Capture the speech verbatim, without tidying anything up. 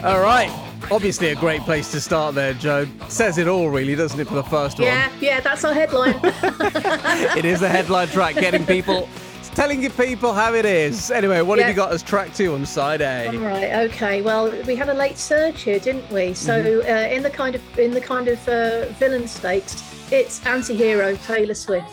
All right. Obviously a great place to start there, Joe. Says it all, really, doesn't it, for the first Yeah, one? yeah, that's our headline. It is the headline track, getting people, telling you people how it is. Anyway, what Yeah. have you got as track two on side A? All right, okay. Well, we had a late surge here, didn't we? So, Mm-hmm. uh, in the kind of in the kind of uh, villain stakes, it's anti-hero Taylor Swift.